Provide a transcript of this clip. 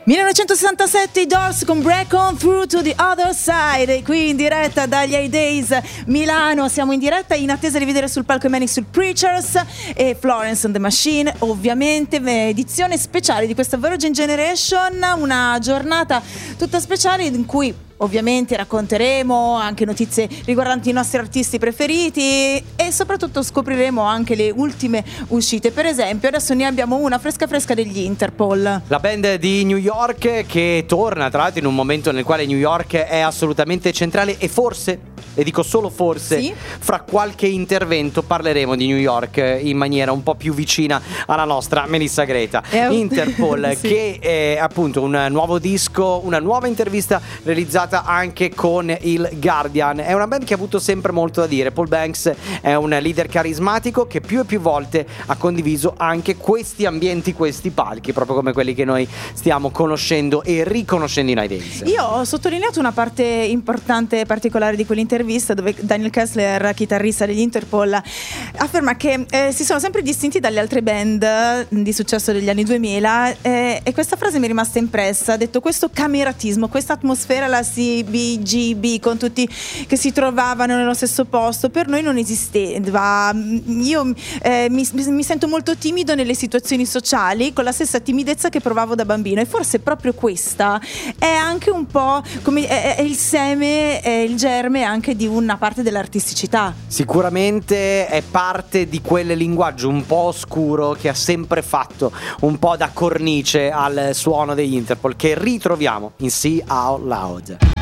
1967 i Doors con Break On Through to the Other Side, qui in diretta dagli A-Days Milano. Siamo in diretta in attesa di vedere sul palco Manic Street Preachers e Florence and the Machine, ovviamente edizione speciale di questa Virgin Generation, una giornata tutta speciale in cui ovviamente racconteremo anche notizie riguardanti i nostri artisti preferiti e soprattutto scopriremo anche le ultime uscite. Per esempio adesso ne abbiamo una fresca degli Interpol, la band di New York che torna tra l'altro in un momento nel quale New York è assolutamente centrale e forse, e dico solo forse, sì, fra qualche intervento parleremo di New York in maniera un po' più vicina alla nostra Melissa Greta. Interpol sì, che è appunto un nuovo disco, una nuova intervista realizzata anche con il Guardian. È una band che ha avuto sempre molto da dire. Paul Banks è un leader carismatico che più e più volte ha condiviso anche questi ambienti, questi palchi, proprio come quelli che noi stiamo conoscendo e riconoscendo in I-Days. Io ho sottolineato una parte importante e particolare di quell'intervista dove Daniel Kessler, chitarrista degli Interpol, afferma che si sono sempre distinti dalle altre band di successo degli anni 2000 e questa frase mi è rimasta impressa. Ha detto: questo cameratismo, questa atmosfera, la CBGB con tutti che si trovavano nello stesso posto, per noi non esisteva. Io mi sento molto timido nelle situazioni sociali, con la stessa timidezza che provavo da bambino, e forse proprio questa è anche un po' come è il seme, è il germe anche di una parte dell'artisticità. Sicuramente è parte di quel linguaggio un po' oscuro che ha sempre fatto un po' da cornice al suono degli Interpol, che ritroviamo in See Out Loud.